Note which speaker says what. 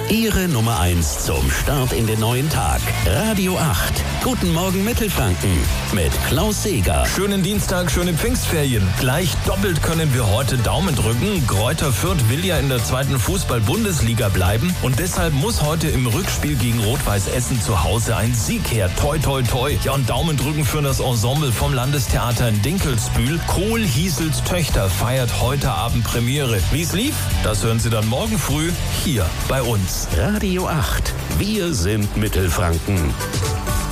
Speaker 1: Ihre Nummer 1 zum Start in den neuen Tag. Radio 8. Guten Morgen Mittelfranken mit Klaus Seeger.
Speaker 2: Schönen Dienstag, schöne Pfingstferien. Gleich doppelt können wir heute Daumen drücken. Greuther Fürth will ja in der 2. Fußball-Bundesliga bleiben. Und deshalb muss heute im Rückspiel gegen Rot-Weiß Essen zu Hause ein Sieg her. Toi, toi, toi. Ja, und Daumen drücken für das Ensemble vom Landestheater in Dinkelsbühl. Kohl Hiesels Töchter feiert heute Abend Premiere. Wie es lief, das hören Sie dann morgen früh hier bei uns.
Speaker 1: Radio 8. Wir sind Mittelfranken.